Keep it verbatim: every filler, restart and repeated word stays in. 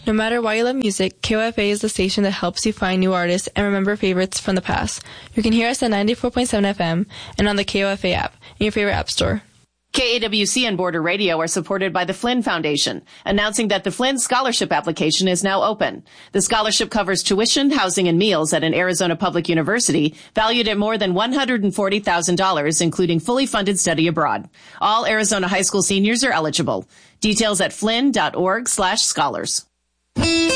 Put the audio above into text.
No matter why you love music, K O F A is the station that helps you find new artists and remember favorites from the past. You can hear us at ninety-four point seven F M and on the K O F A app in your favorite app store. K A W C and Border Radio are supported by the Flynn Foundation, announcing that the Flynn Scholarship application is now open. The scholarship covers tuition, housing, and meals at an Arizona public university valued at more than one hundred forty thousand dollars, including fully funded study abroad. All Arizona high school seniors are eligible. Details at flynn dot org slash scholars.